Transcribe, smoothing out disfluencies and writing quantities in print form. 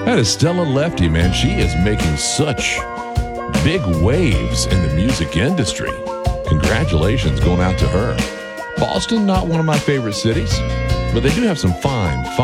That is Stella Lefty, man. She is making such big waves in the music industry. Congratulations going out to her. Boston, not one of my favorite cities, but they do have some fine